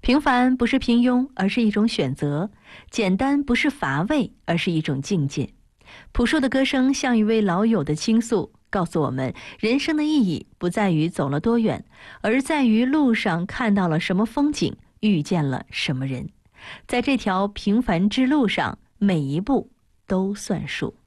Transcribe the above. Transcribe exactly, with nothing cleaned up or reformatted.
平凡不是平庸，而是一种选择；简单不是乏味，而是一种境界。朴树的歌声像一位老友的倾诉，告诉我们，人生的意义不在于走了多远，而在于路上看到了什么风景，遇见了什么人。在这条平凡之路上，每一步都算数。